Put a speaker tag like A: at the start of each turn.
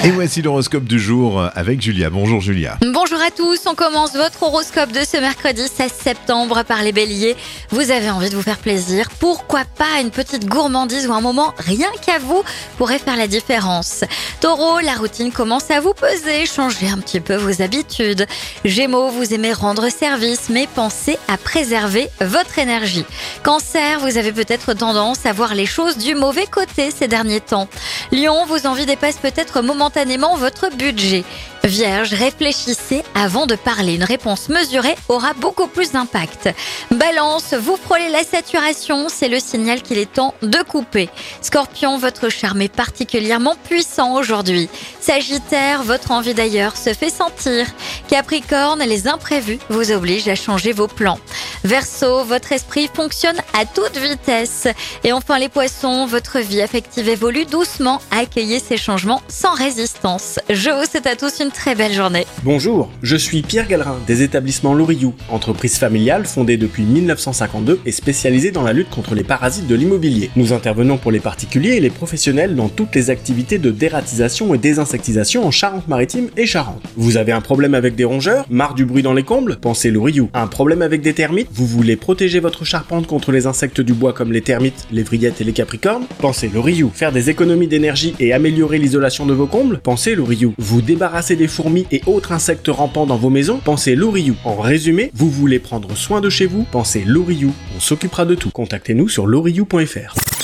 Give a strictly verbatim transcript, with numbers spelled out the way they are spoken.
A: Et voici l'horoscope du jour avec Julia. Bonjour Julia.
B: Bonjour à tous, on commence votre horoscope de ce mercredi seize septembre par les béliers. Vous avez envie de vous faire plaisir, pourquoi pas une petite gourmandise ou un moment rien qu'à vous pourrait faire la différence. Taureau, la routine commence à vous peser, changez un petit peu vos habitudes. Gémeaux, vous aimez rendre service mais pensez à préserver votre énergie. Cancer, vous avez peut-être tendance à voir les choses du mauvais côté ces derniers temps. Lion, vos envies dépassent peut-être momentanément votre budget. Vierge, réfléchissez avant de parler. Une réponse mesurée aura beaucoup plus d'impact. Balance, vous frôlez la saturation, c'est le signal qu'il est temps de couper. Scorpion, votre charme est particulièrement puissant aujourd'hui. Sagittaire, votre envie d'ailleurs se fait sentir. Capricorne, les imprévus vous obligent à changer vos plans. Verseau, votre esprit fonctionne à toute vitesse. Et enfin les poissons, votre vie affective évolue doucement. Accueillez ces changements sans résistance. Je vous souhaite à tous une très belle journée.
C: Bonjour, je suis Pierre Gallerin des établissements Loriou, entreprise familiale fondée depuis mille neuf cent cinquante-deux et spécialisée dans la lutte contre les parasites de l'immobilier. Nous intervenons pour les particuliers et les professionnels dans toutes les activités de dératisation et désinsectisation en Charente-Maritime et Charente. Vous avez un problème avec des rongeurs? Marre du bruit dans les combles? Pensez Loriou. Un problème avec des termites? Vous voulez protéger votre charpente contre les insectes du bois comme les termites, les vrillettes et les capricornes? Pensez Loriou. Faire des économies d'énergie et améliorer l'isolation de vos combles? Pensez Loriou. Vous débarrasser des fourmis et autres insectes rampants dans vos maisons? Pensez Loriou. En résumé, vous voulez prendre soin de chez vous? Pensez Loriou. On s'occupera de tout. Contactez-nous sur loriou point f r.